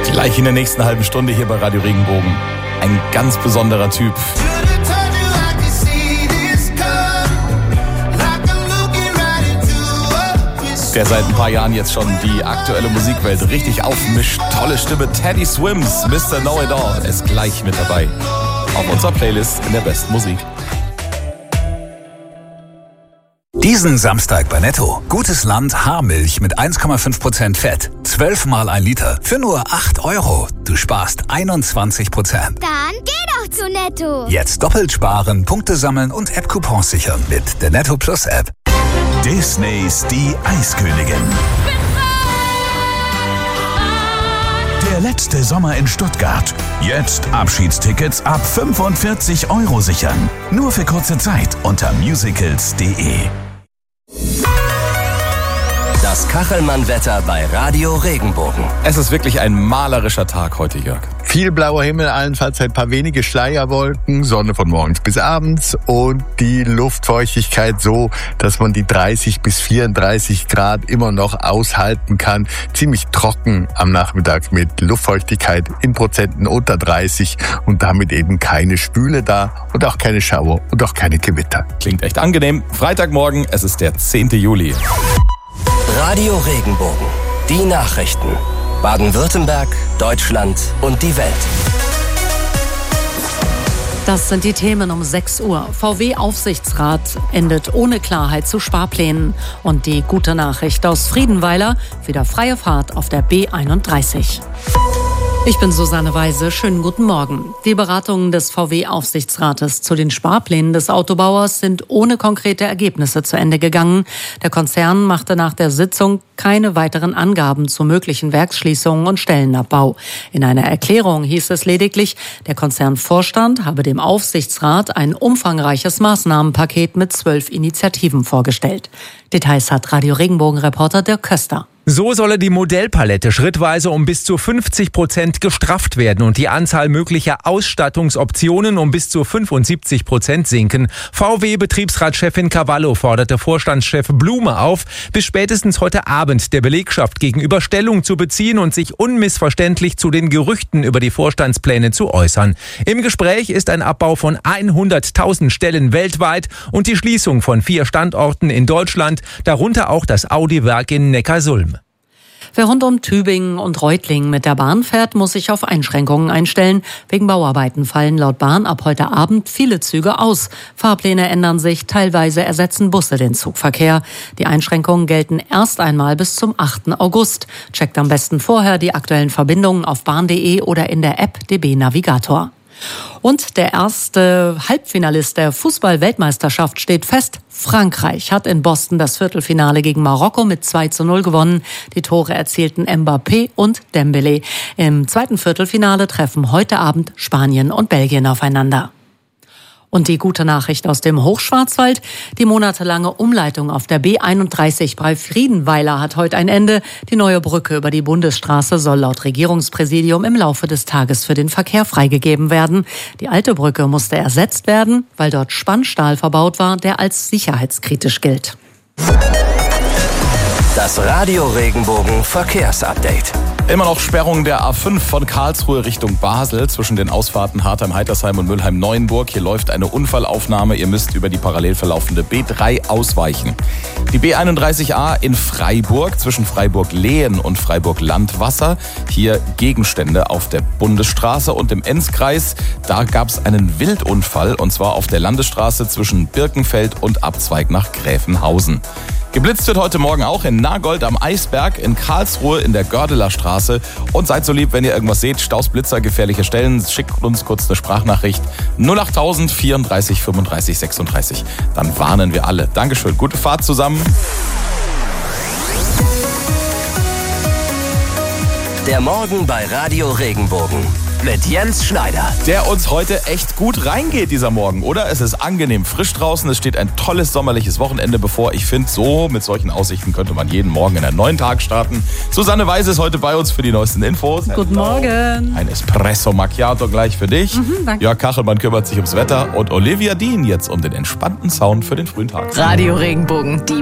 Gleich in der nächsten halben Stunde hier bei Radio Regenbogen. Ein ganz besonderer Typ. Der seit ein paar Jahren jetzt schon die aktuelle Musikwelt richtig aufmischt. Tolle Stimme, Teddy Swims, Mr. Know-It-All ist gleich mit dabei. Auf unserer Playlist in der besten Musik. Diesen Samstag bei Netto. Gutes Land Haarmilch mit 1,5% Fett. 12 mal 1 Liter für nur 8 €. Du sparst 21%. Dann geh doch zu Netto. Jetzt doppelt sparen, Punkte sammeln und App-Coupons sichern mit der Netto Plus App. Disneys Die Eiskönigin. Der letzte Sommer in Stuttgart. Jetzt Abschiedstickets ab 45 € sichern. Nur für kurze Zeit unter musicals.de. Das Kachelmann-Wetter bei Radio Regenbogen. Es ist wirklich ein malerischer Tag heute, Jörg. Viel blauer Himmel, allenfalls ein paar wenige Schleierwolken, Sonne von morgens bis abends und die Luftfeuchtigkeit so, dass man die 30 bis 34 Grad immer noch aushalten kann. Ziemlich trocken am Nachmittag mit Luftfeuchtigkeit in Prozenten unter 30 und damit eben keine Spüle da und auch keine Schauer und auch keine Gewitter. Klingt echt angenehm. Freitagmorgen, es ist der 10. Juli. Radio Regenbogen. Die Nachrichten. Baden-Württemberg, Deutschland und die Welt. Das sind die Themen um 6 Uhr. VW-Aufsichtsrat endet ohne Klarheit zu Sparplänen. Und die gute Nachricht aus Friedenweiler: wieder freie Fahrt auf der B31. Ich bin Susanne Weise. Schönen guten Morgen. Die Beratungen des VW-Aufsichtsrates zu den Sparplänen des Autobauers sind ohne konkrete Ergebnisse zu Ende gegangen. Der Konzern machte nach der Sitzung keine weiteren Angaben zu möglichen Werksschließungen und Stellenabbau. In einer Erklärung hieß es lediglich, der Konzernvorstand habe dem Aufsichtsrat ein umfangreiches Maßnahmenpaket mit 12 Initiativen vorgestellt. Details hat Radio Regenbogen-Reporter Dirk Köster. So solle die Modellpalette schrittweise um bis zu 50% gestrafft werden und die Anzahl möglicher Ausstattungsoptionen um bis zu 75% sinken. VW-Betriebsratschefin Cavallo forderte Vorstandschef Blume auf, bis spätestens heute Abend der Belegschaft gegenüber Stellung zu beziehen und sich unmissverständlich zu den Gerüchten über die Vorstandspläne zu äußern. Im Gespräch ist ein Abbau von 100.000 Stellen weltweit und die Schließung von 4 Standorten in Deutschland, darunter auch das Audi-Werk in Neckarsulm. Wer rund um Tübingen und Reutlingen mit der Bahn fährt, muss sich auf Einschränkungen einstellen. Wegen Bauarbeiten fallen laut Bahn ab heute Abend viele Züge aus. Fahrpläne ändern sich, teilweise ersetzen Busse den Zugverkehr. Die Einschränkungen gelten erst einmal bis zum 8. August. Checkt am besten vorher die aktuellen Verbindungen auf bahn.de oder in der App DB Navigator. Und der erste Halbfinalist der Fußball-Weltmeisterschaft steht fest. Frankreich hat in Boston das Viertelfinale gegen Marokko mit 2:0 gewonnen. Die Tore erzielten Mbappé und Dembélé. Im zweiten Viertelfinale treffen heute Abend Spanien und Belgien aufeinander. Und die gute Nachricht aus dem Hochschwarzwald: Die monatelange Umleitung auf der B31 bei Friedenweiler hat heute ein Ende. Die neue Brücke über die Bundesstraße soll laut Regierungspräsidium im Laufe des Tages für den Verkehr freigegeben werden. Die alte Brücke musste ersetzt werden, weil dort Spannstahl verbaut war, der als sicherheitskritisch gilt. Das Radio Regenbogen Verkehrsupdate. Immer noch Sperrung der A5 von Karlsruhe Richtung Basel zwischen den Ausfahrten Hartheim-Heitersheim und Mülheim-Neuenburg. Hier läuft eine Unfallaufnahme. Ihr müsst über die parallel verlaufende B3 ausweichen. Die B31a in Freiburg zwischen Freiburg-Lehen und Freiburg-Landwasser. Hier Gegenstände auf der Bundesstraße und im Enzkreis. Da gab es einen Wildunfall und zwar auf der Landesstraße zwischen Birkenfeld und Abzweig nach Gräfenhausen. Geblitzt wird heute Morgen auch in Nagold am Eisberg, in Karlsruhe in der Gördeler Straße. Und seid so lieb, wenn ihr irgendwas seht, Staus, Blitzer, gefährliche Stellen, schickt uns kurz eine Sprachnachricht 08000 34 35 36. Dann warnen wir alle. Dankeschön, gute Fahrt zusammen. Der Morgen bei Radio Regenbogen mit Jens Schneider. Der uns heute echt gut reingeht, dieser Morgen, oder? Es ist angenehm frisch draußen, es steht ein tolles sommerliches Wochenende bevor. Ich finde, so mit solchen Aussichten könnte man jeden Morgen in einen neuen Tag starten. Susanne Weise ist heute bei uns für die neuesten Infos. Guten Morgen. Ein Espresso Macchiato gleich für dich. Danke. Jörg Kachelmann kümmert sich ums Wetter und Olivia Dean jetzt um den entspannten Sound für den frühen Tag. Radio Regenbogen, die